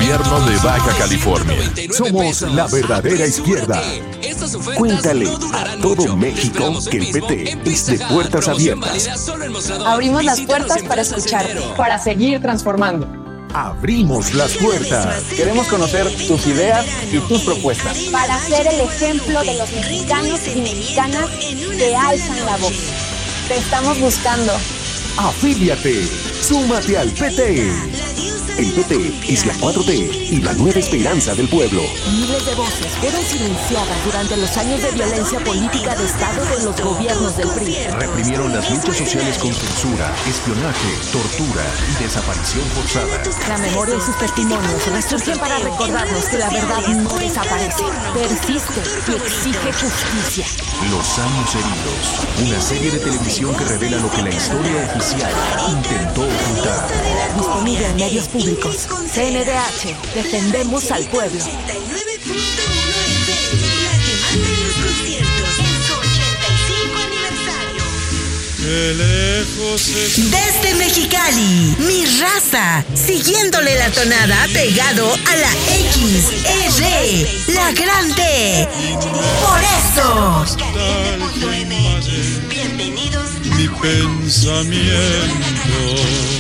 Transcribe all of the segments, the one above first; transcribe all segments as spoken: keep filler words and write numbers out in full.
gobierno de Baja California. Somos la verdadera izquierda. Cuéntale a todo México que el P T es de puertas abiertas. Abrimos las puertas para escuchar, para seguir transformando. Abrimos las puertas. Queremos conocer tus ideas y tus propuestas. Para ser el ejemplo de los mexicanos y mexicanas que alzan la voz. Te estamos buscando. Afíliate. Súmate al P T. El P T es la cuatro T y la nueva esperanza del pueblo. Miles de voces fueron silenciadas durante los años de violencia política de Estado de los gobiernos del P R I. Reprimieron las luchas sociales con censura, espionaje, tortura y desaparición forzada. La memoria y sus testimonios resurgen para recordarnos que la verdad no desaparece, persiste y exige justicia. Los años heridos, una serie de televisión que revela lo que la historia oficial intentó ocultar. Disponible en medios públicos. C N D H, defendemos al pueblo. Desde Mexicali, mi raza, siguiéndole la tonada pegado a la X, R, la grande. Por eso. Bienvenidos a mi pensamiento.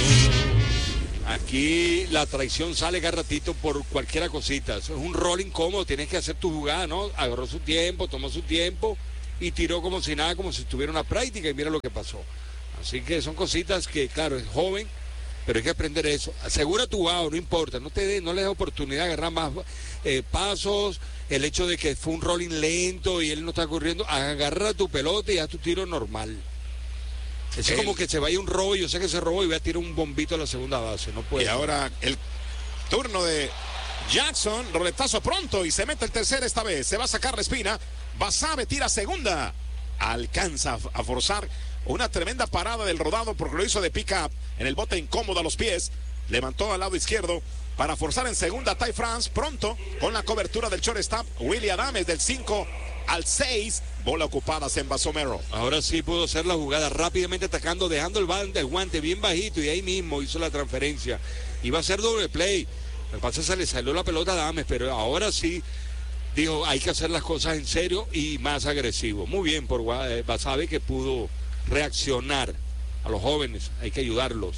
Aquí la traición sale cada ratito por cualquier cosita. Eso es un rol incómodo, tienes que hacer tu jugada, ¿no? Agarró su tiempo, tomó su tiempo y tiró como si nada, como si estuviera una práctica y mira lo que pasó. Así que son cositas que, claro, es joven, pero hay que aprender eso. Asegura tu jugada, no importa, no te de, no le des oportunidad de agarrar más eh, pasos, el hecho de que fue un rolling lento y él no está corriendo, agarra tu pelota y haz tu tiro normal. Es el... como que se vaya un robo, yo sé que se robó y voy a tirar un bombito a la segunda base, no puede. Y ahora el turno de Jackson, roletazo pronto y se mete el tercer esta vez, se va a sacar la espina, Basabe tira segunda, alcanza a forzar una tremenda parada del rodado porque lo hizo de pick-up en el bote incómodo a los pies, levantó al lado izquierdo para forzar en segunda Ty France pronto con la cobertura del shortstop Willy Adames del cinco al seis, bola ocupada en Basomero. Ahora sí pudo hacer la jugada rápidamente atacando, dejando el, band, el guante bien bajito y ahí mismo hizo la transferencia. Iba a ser doble play. Lo que pasa es que se le salió la pelota a Adames, pero ahora sí dijo, hay que hacer las cosas en serio y más agresivo. Muy bien por Basabe que pudo reaccionar a los jóvenes, hay que ayudarlos.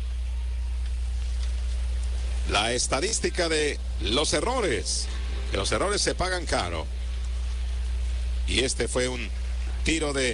La estadística de los errores, que los errores se pagan caro. Y este fue un tiro de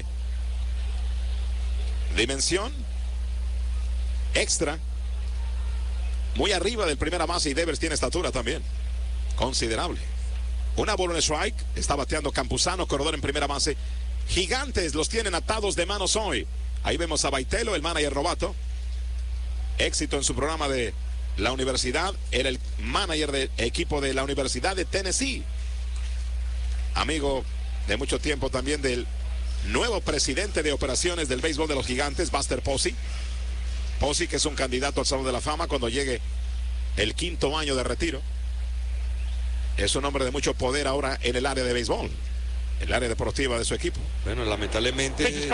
dimensión extra, muy arriba del primera base y Devers tiene estatura también, considerable. Una bola en strike, está bateando Campuzano, corredor en primera base. Gigantes los tienen atados de manos hoy. Ahí vemos a Baitelo, el manager novato. Éxito en su programa de la universidad. Era el manager del equipo de la Universidad de Tennessee. Amigo de mucho tiempo también del nuevo presidente de operaciones del béisbol de los Gigantes, Buster Posey. Posey, que es un candidato al Salón de la Fama cuando llegue el quinto año de retiro. Es un hombre de mucho poder ahora en el área de béisbol, el área deportiva de su equipo. Bueno, lamentablemente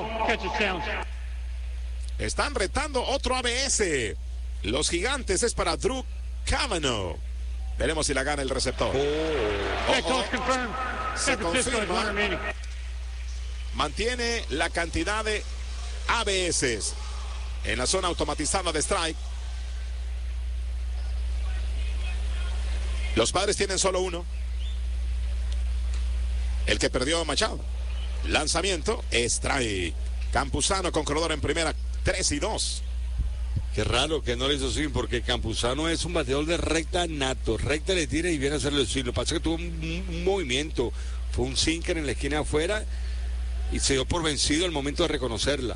están retando otro A B S. Los Gigantes es para Drew Cavanaugh. Veremos si la gana el receptor. Oh, oh, oh. Se confirma. Mantiene la cantidad de A B S en la zona automatizada de strike. Los Padres tienen solo uno. El que perdió Machado. Lanzamiento, strike. Campuzano con corredor en primera, tres y dos. Qué raro que no le hizo swing, porque Campuzano es un bateador de recta nato. Recta le tira y viene a hacerle el swing. Lo que pasa es que tuvo un, un movimiento. Fue un sinker en la esquina afuera y se dio por vencido al momento de reconocerla.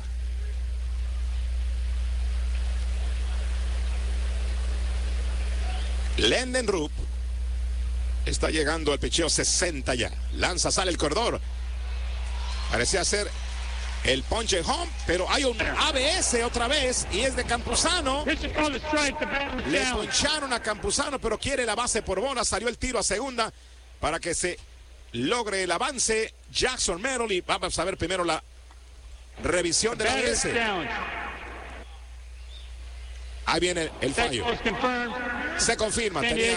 Lenden Rupp está llegando al picheo sesenta ya. Lanza, sale el corredor. Parecía ser el ponche home, pero hay un A B S otra vez y es de Campuzano. Le poncharon a Campuzano, pero quiere la base por bola. Salió el tiro a segunda para que se logre el avance. Jackson Merrill, y vamos a ver primero la revisión del A B S. Ahí viene el fallo. Se confirma. Tenía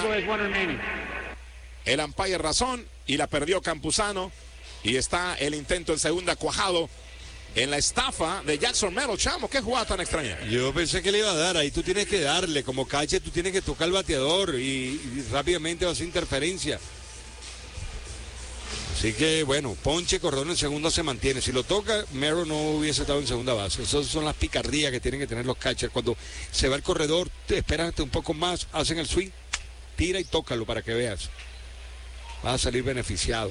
el umpire razón y la perdió Campuzano. Y está el intento en segunda cuajado en la estafa de Jackson Merrill. Chamo, qué jugada tan extraña. Yo pensé que le iba a dar. Ahí tú tienes que darle. Como catcher tú tienes que tocar el bateador y, y rápidamente va a hacer interferencia. Así que, bueno, ponche, corredor en segunda se mantiene. Si lo toca, Merrill no hubiese estado en segunda base. Esas son las picardías que tienen que tener los catchers. Cuando se va el corredor, te esperan un poco más, hacen el swing, tira y tócalo para que veas. Vas a salir beneficiado.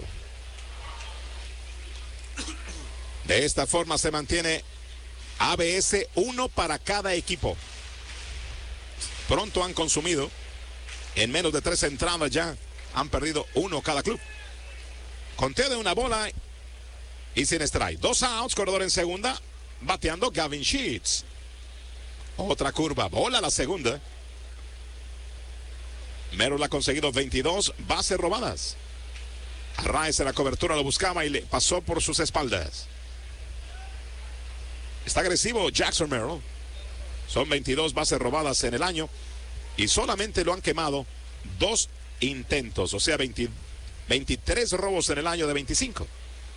De esta forma se mantiene A B S, uno para cada equipo. Pronto han consumido, en menos de tres entradas ya, han perdido uno cada club. Conteo de una bola y sin strike. Dos outs, corredor en segunda, bateando Gavin Sheets. Otra curva, bola la segunda. Merrill ha conseguido veintidós bases robadas. Arraez en la cobertura lo buscaba y le pasó por sus espaldas. Está agresivo Jackson Merrill. Son veintidós bases robadas en el año y solamente lo han quemado dos intentos, o sea, veinte, veintitrés robos en el año de veinticinco.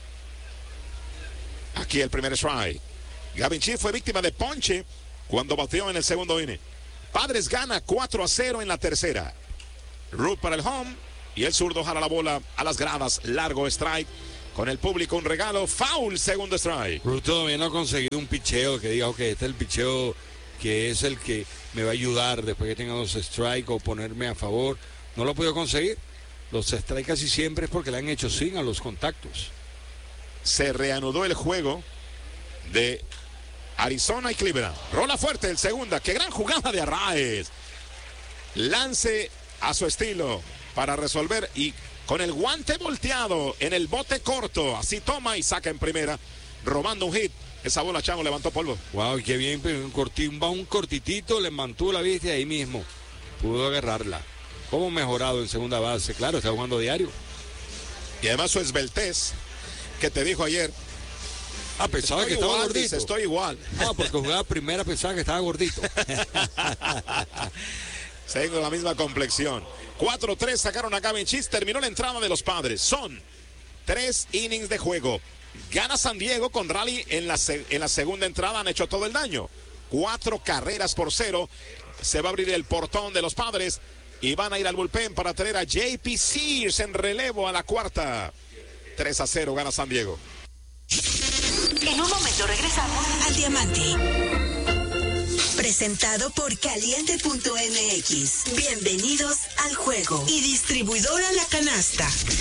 Aquí el primer strike. Gavin Sheets fue víctima de ponche cuando bateó en el segundo inning. Padres gana cuatro a cero en la tercera. Root para el home y el zurdo jala la bola a las gradas. Largo strike. Con el público un regalo. Foul, segundo strike. Root todavía no ha conseguido un picheo que diga, ok, este es el picheo que es el que me va a ayudar después que tenga dos strikes o ponerme a favor. No lo ha podido conseguir. Los strikes casi siempre es porque le han hecho swing a los contactos. Se reanudó el juego de Arizona y Cleveland. Rola fuerte el segunda. Qué gran jugada de Arraez. Lance a su estilo para resolver y con el guante volteado en el bote corto. Así toma y saca en primera, robando un hit. Esa bola, Chamo, levantó polvo. Wow, qué bien, un, cortín, un cortitito, le mantuvo la vista ahí mismo. Pudo agarrarla. ¿Cómo mejorado en segunda base? Claro, está jugando diario. Y además su esbeltez, que te dijo ayer. Ah, pensaba que estaba igual, gordito. Dice, estoy igual. No, porque jugaba primera, pensaba que estaba gordito. Tengo la misma complexión. cuatro tres sacaron a Gavin Sheets. Terminó la entrada de los Padres. Son tres innings de juego. Gana San Diego con rally en la, en la segunda entrada. Han hecho todo el daño. Cuatro carreras por cero. Se va a abrir el portón de los Padres. Y van a ir al bullpen para tener a J P Sears en relevo a la cuarta. tres a cero gana San Diego. En un momento regresamos al Diamante. Presentado por Caliente punto M X. Bienvenidos al juego. Y distribuidora La Canasta.